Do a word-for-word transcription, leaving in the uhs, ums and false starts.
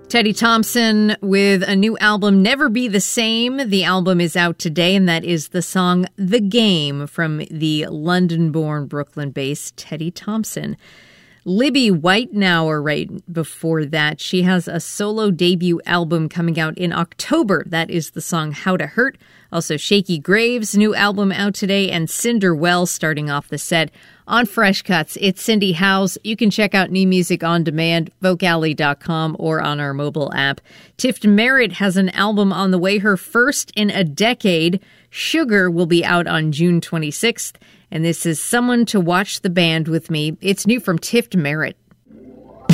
Teddy Thompson with a new album, Never Be the Same. The album is out today, and that is the song The Game from the London-born, Brooklyn-based Teddy Thompson. Libby Whitenauer right before that. She has a solo debut album coming out in October. That is the song How to Hurt. Also, Shaky Graves' new album out today, and Cinder Wells starting off the set. On Fresh Cuts, it's Cindy Howes. You can check out new music on demand, vocally dot com, or on our mobile app. Tift Merritt has an album on the way, her first in a decade. Sugar will be out on June twenty-sixth, and this is Someone to Watch the Band with Me. It's new from Tift Merritt.